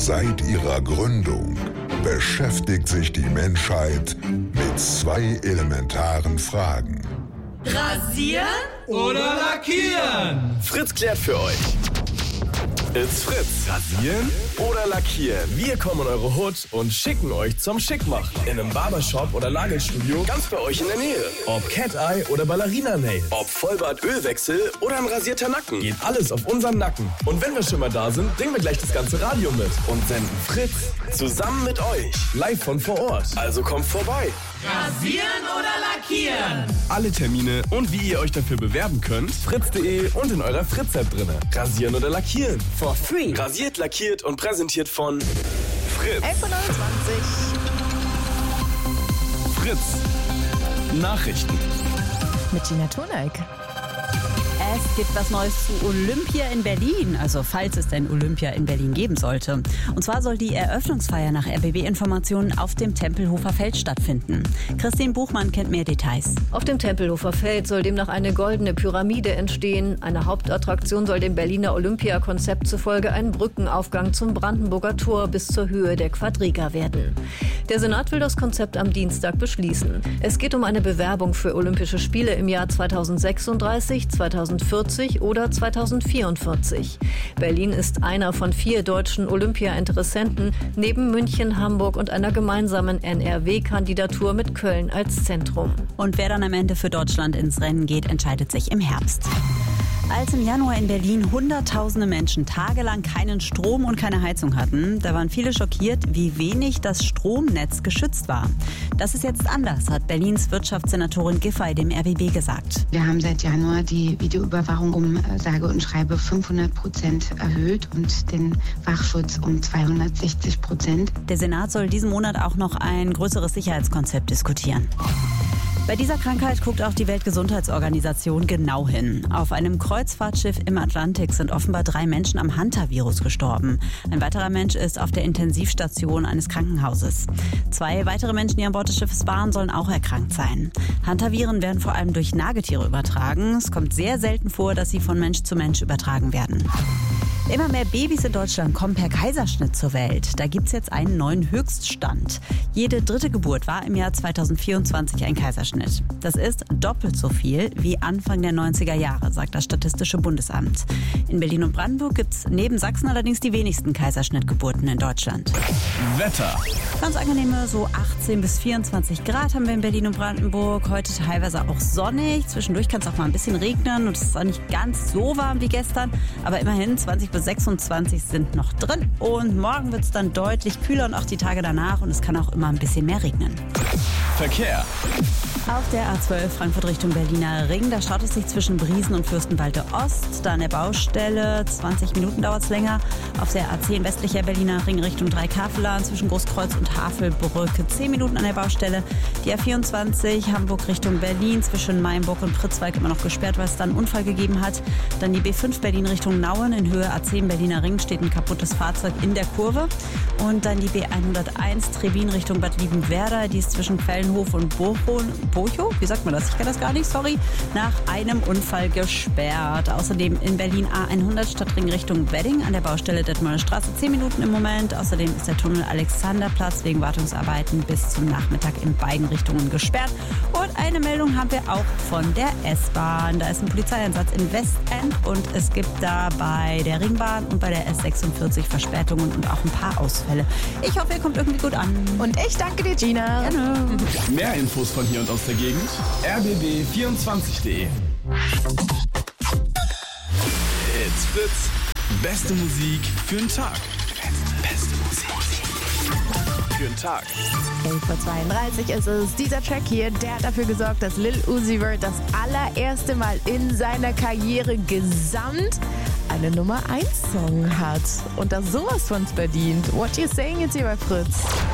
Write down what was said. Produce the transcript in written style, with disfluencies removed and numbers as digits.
Seit ihrer Gründung beschäftigt sich die Menschheit mit zwei elementaren Fragen. Rasieren oder lackieren? Fritz klärt für euch. It's Fritz. Rasieren oder lackieren? Wir kommen in eure Hood und schicken euch zum Schickmachen. In einem Barbershop oder Nagelstudio ganz bei euch in der Nähe. Ob Cat-Eye oder Ballerina-Nails. Ob Vollbart, Ölwechsel oder ein rasierter Nacken. Geht alles auf unseren Nacken. Und wenn wir schon mal da sind, bringen wir gleich das ganze Radio mit und senden Fritz zusammen mit euch live von vor Ort. Also kommt vorbei. Rasieren oder lackieren? Alle Termine und wie ihr euch dafür bewerben könnt, fritz.de und in eurer Fritz-App drinne. Rasieren oder lackieren? For free. Rasiert, lackiert und präsentiert von Fritz. 11:29 Fritz. Nachrichten. mit Gina Toneik. Es gibt was Neues zu Olympia in Berlin, also falls es denn Olympia in Berlin geben sollte. Und zwar soll die Eröffnungsfeier nach RBB-Informationen auf dem Tempelhofer Feld stattfinden. Christine Buchmann kennt mehr Details. Auf dem Tempelhofer Feld soll demnach eine goldene Pyramide entstehen. Eine Hauptattraktion soll dem Berliner Olympiakonzept zufolge ein Brückenaufgang zum Brandenburger Tor bis zur Höhe der Quadriga werden. Der Senat will das Konzept am Dienstag beschließen. Es geht um eine Bewerbung für Olympische Spiele im Jahr 2036, 2040 oder 2044. Berlin ist einer von 4 deutschen Olympia-Interessenten, neben München, Hamburg und einer gemeinsamen NRW-Kandidatur mit Köln als Zentrum. Und wer dann am Ende für Deutschland ins Rennen geht, entscheidet sich im Herbst. Als im Januar in Berlin Hunderttausende Menschen tagelang keinen Strom und keine Heizung hatten, da waren viele schockiert, wie wenig das Stromnetz geschützt war. Das ist jetzt anders, hat Berlins Wirtschaftssenatorin Giffey dem RBB gesagt. Wir haben seit Januar die Videoüberwachung um sage und schreibe 500% erhöht und den Wachschutz um 260%. Der Senat soll diesen Monat auch noch ein größeres Sicherheitskonzept diskutieren. Bei dieser Krankheit guckt auch die Weltgesundheitsorganisation genau hin. Auf einem Kreuzfahrtschiff im Atlantik sind offenbar 3 Menschen am Hantavirus gestorben. Ein weiterer Mensch ist auf der Intensivstation eines Krankenhauses. 2 weitere Menschen, die an Bord des Schiffes waren, sollen auch erkrankt sein. Hantaviren werden vor allem durch Nagetiere übertragen. Es kommt sehr selten vor, dass sie von Mensch zu Mensch übertragen werden. Immer mehr Babys in Deutschland kommen per Kaiserschnitt zur Welt. Da gibt es jetzt einen neuen Höchststand. Jede 3. Geburt war im Jahr 2024 ein Kaiserschnitt. Das ist doppelt so viel wie Anfang der 90er Jahre, sagt das Statistische Bundesamt. In Berlin und Brandenburg gibt es neben Sachsen allerdings die wenigsten Kaiserschnittgeburten in Deutschland. Wetter. Ganz angenehme, so 18 bis 24 Grad haben wir in Berlin und Brandenburg. Heute teilweise auch sonnig. Zwischendurch kann es auch mal ein bisschen regnen und es ist auch nicht ganz so warm wie gestern. Aber immerhin 20 bis 26 sind noch drin. Und morgen wird es dann deutlich kühler und auch die Tage danach. Und es kann auch immer ein bisschen mehr regnen. Verkehr. Auf der A12 Frankfurt Richtung Berliner Ring, da staut es sich zwischen Briesen und Fürstenwalde Ost. Da an der Baustelle 20 Minuten dauert es länger. Auf der A10 westlicher Berliner Ring Richtung Dreikafelen zwischen Großkreuz und Havelbrücke 10 Minuten an der Baustelle. Die A24 Hamburg Richtung Berlin zwischen Mainburg und Pritzwalk immer noch gesperrt, weil es da einen Unfall gegeben hat. Dann die B5 Berlin Richtung Nauen in Höhe A10 Berliner Ring steht ein kaputtes Fahrzeug in der Kurve. Und dann die B101 Trebin Richtung Bad Liebenwerda, die ist zwischen Quellenhof und Bocho, wie sagt man das? Ich kann das gar nicht, sorry. Nach einem Unfall gesperrt. Außerdem in Berlin A100 Stadtring Richtung Wedding an der Baustelle Detmolder Straße 10 Minuten im Moment. Außerdem ist der Tunnel Alexanderplatz wegen Wartungsarbeiten bis zum Nachmittag in beiden Richtungen gesperrt. Und eine Meldung haben wir auch von der S-Bahn. Da ist ein Polizeieinsatz in Westend und es gibt da bei der Ringbahn und bei der S46 Verspätungen und auch ein paar Ausfälle. Ich hoffe, ihr kommt irgendwie gut an. Und ich danke dir, Gina. Gerne. Mehr Infos von hier und aus der Gegend. rbb24.de. It's Fritz. Beste Musik für den Tag. Beste Musik für den Tag. 11:32 ist es. Dieser Track hier, der hat dafür gesorgt, dass Lil Uzi Vert das allererste Mal in seiner Karriere gesamt einen Nummer 1 Song hat. Und das sowas von verdient. What You Saying jetzt hier bei Fritz.